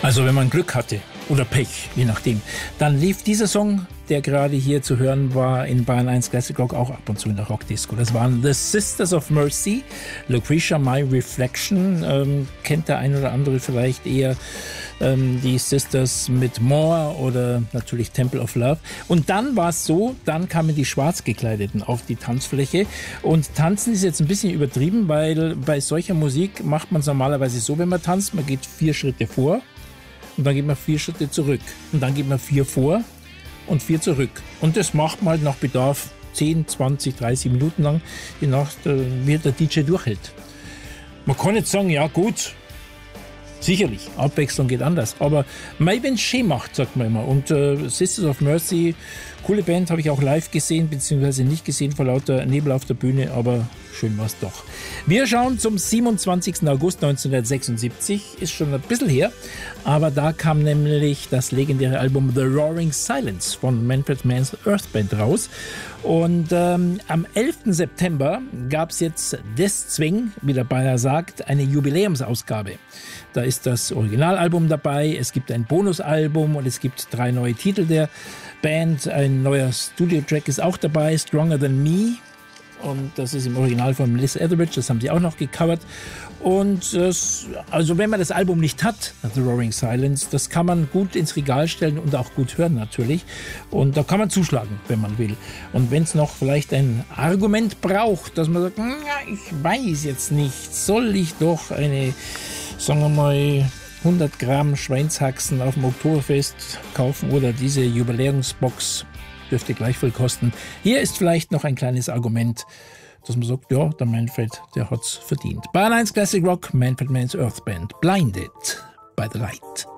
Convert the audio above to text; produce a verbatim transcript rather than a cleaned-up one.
Also wenn man Glück hatte oder Pech, je nachdem, dann lief dieser Song, der gerade hier zu hören war, in Bayern eins Classic Rock auch ab und zu in der Rockdisco. Das waren The Sisters of Mercy, Lucretia My Reflection. Ähm, kennt der ein oder andere vielleicht eher ähm, die Sisters mit More oder natürlich Temple of Love. Und dann war es so, dann kamen die Schwarzgekleideten auf die Tanzfläche. Und tanzen ist jetzt ein bisschen übertrieben, weil bei solcher Musik macht man es normalerweise so, wenn man tanzt, man geht vier Schritte vor. Und dann geht man vier Schritte zurück. Und dann geht man vier vor und vier zurück. Und das macht man halt nach Bedarf zehn, zwanzig, dreißig Minuten lang, je nach, wie der D J durchhält. Man kann jetzt sagen, ja gut, sicherlich, Abwechslung geht anders. Aber mei, wenn's schön macht, sagt man immer. Und äh, Sisters of Mercy, coole Band, habe ich auch live gesehen, beziehungsweise nicht gesehen vor lauter Nebel auf der Bühne, aber schön war's doch. Wir schauen zum siebenundzwanzigsten August neunzehnhundertsechsundsiebzig, ist schon ein bisschen her, aber da kam nämlich das legendäre Album The Roaring Silence von Manfred Mann's Earth Band raus. Und ähm, am elften September gab es jetzt deswegen, wie der Bayer sagt, eine Jubiläumsausgabe. Da ist das Originalalbum dabei, es gibt ein Bonusalbum und es gibt drei neue Titel der Band. Ein neuer Studio-Track ist auch dabei, Stronger Than Me. Und das ist im Original von Liz Etheridge, das haben sie auch noch gecovert. Und das, also wenn man das Album nicht hat, The Roaring Silence, das kann man gut ins Regal stellen und auch gut hören natürlich. Und da kann man zuschlagen, wenn man will. Und wenn es noch vielleicht ein Argument braucht, dass man sagt, ich weiß jetzt nicht, soll ich doch eine, sagen wir mal, hundert Gramm Schweinshaxen auf dem Oktoberfest kaufen oder diese Jubiläumsbox, dürfte gleich viel kosten. Hier ist vielleicht noch ein kleines Argument, dass man sagt, ja, der Manfred, der hat's verdient. Bayern eins Classic Rock, Manfred Mann's Earth Band, Blinded by the Light.